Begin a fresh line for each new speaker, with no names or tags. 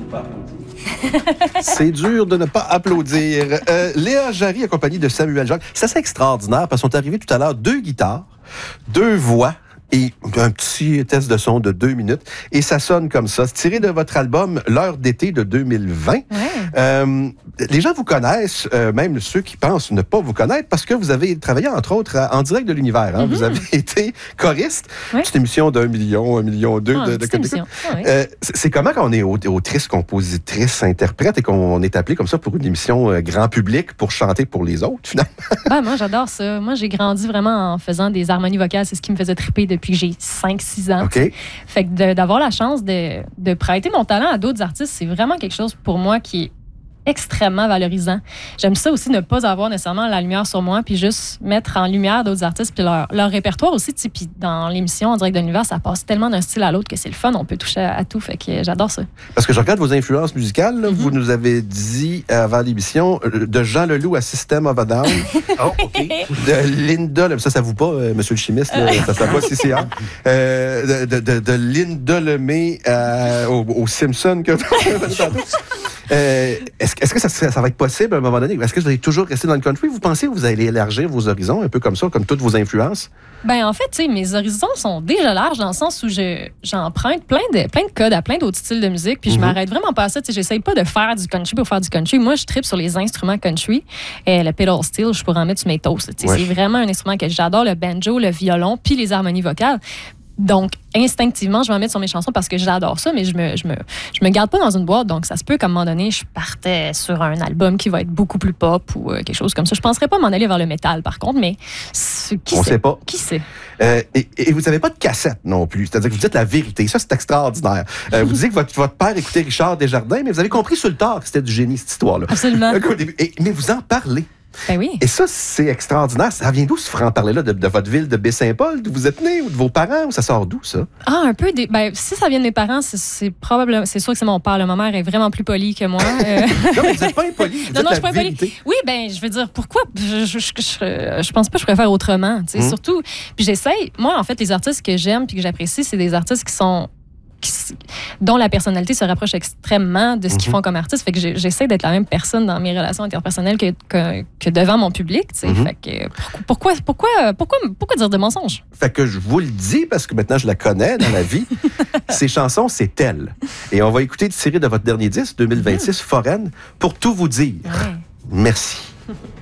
C'est dur de ne pas applaudir. Léa Jarry, accompagnée de Samuel Jacques. C'est assez extraordinaire parce qu'ils sont arrivés tout à l'heure 2 guitares, 2 voix et un petit test de son de 2 minutes. Et ça sonne comme ça. C'est tiré de votre album L'heure d'été de 2020. Ouais. Les gens vous connaissent, même ceux qui pensent ne pas vous connaître, parce que vous avez travaillé, entre autres, En direct de l'univers. Hein? Mm-hmm. Vous avez été choriste. Ouais. C'est une émission d'1 million, 1,2 million de émission. Ouais. C'est comment quand on est autrice, compositrice, interprète et qu'on est appelé comme ça pour une émission grand public pour chanter pour les autres, finalement?
Ben, moi, j'adore ça. Moi, j'ai grandi vraiment en faisant des harmonies vocales. C'est ce qui me faisait triper depuis que j'ai 5-6 ans.
Okay.
Fait que d'avoir la chance de prêter mon talent à d'autres artistes, c'est vraiment quelque chose pour moi qui est extrêmement valorisant. J'aime ça aussi, ne pas avoir nécessairement la lumière sur moi, puis juste mettre en lumière d'autres artistes, puis leur répertoire aussi. Puis dans l'émission En direct de l'univers, ça passe tellement d'un style à l'autre que c'est le fun, on peut toucher à tout, fait que j'adore ça.
Parce que je regarde vos influences musicales, là, vous nous avez dit avant l'émission, de Jean Leloup à System of a Down. Oh, OK. De Linda, ça vous pas, monsieur le chimiste, là, ça va pas CCA. De Linda Lemay aux Simpsons. Est-ce que ça va être possible à un moment donné? Est-ce que vous allez toujours rester dans le country? Vous pensez que vous allez élargir vos horizons un peu comme ça, comme toutes vos influences?
Ben en fait, tu sais, mes horizons sont déjà larges dans le sens où j'emprunte plein de codes à plein d'autres styles de musique, puis je m'arrête vraiment pas à ça. Tu sais, j'essaye pas de faire du country pour faire du country. Moi, je tripe sur les instruments country. Le pedal steel, je pourrais en mettre sur mes toasts. Tu sais, c'est vraiment un instrument que j'adore, le banjo, le violon, puis les harmonies vocales. Donc, instinctivement, je vais en mettre sur mes chansons parce que j'adore ça, mais je me garde pas dans une boîte. Donc, ça se peut qu'à un moment donné, je partais sur un album qui va être beaucoup plus pop ou quelque chose comme ça. Je penserais pas m'en aller vers le métal, par contre, mais
on sait pas.
Qui sait?
Et vous n'avez pas de cassette non plus. C'est-à-dire que vous dites la vérité. Ça, c'est extraordinaire. Vous dites que votre père écoutait Richard Desjardins, mais vous avez compris sur le tard que c'était du génie, cette histoire-là.
Absolument.
Mais vous en parlez.
Ben oui.
Et ça, c'est extraordinaire. Ça vient d'où, ce franc-parler-là, de votre ville de Baie-Saint-Paul, d'où vous êtes né, ou de vos parents, ou ça sort d'où, ça?
Ah, un peu. Si ça vient de mes parents, c'est sûr que c'est mon père. Ma mère est vraiment plus polie que moi.
Non, mais vous n'êtes pas impoli.
Non, je suis pas impoli. Oui, ben, je veux dire, pourquoi? Je pense pas que je pourrais faire autrement. Surtout, puis j'essaye. Moi, en fait, les artistes que j'aime puis que j'apprécie, c'est des artistes dont la personnalité se rapproche extrêmement de ce qu'ils font comme artistes. Fait que j'essaie d'être la même personne dans mes relations interpersonnelles que devant mon public. Fait que pourquoi dire de mensonges?
Fait que je vous le dis, parce que maintenant je la connais dans la vie. Ces chansons, c'est elle. Et on va écouter tiré de votre dernier disque, 2026, Foraine, pour tout vous dire. Ouais. Merci.